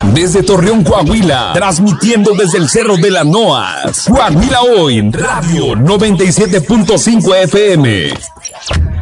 Desde Torreón, Coahuila, transmitiendo desde el Cerro de las Noas. Coahuila Hoy, Radio 97.5 FM.